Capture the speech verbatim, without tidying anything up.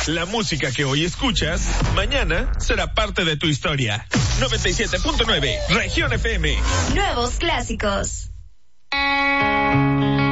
La música que hoy escuchas, mañana será parte de tu historia. noventa y siete punto nueve, Región F M. Nuevos clásicos.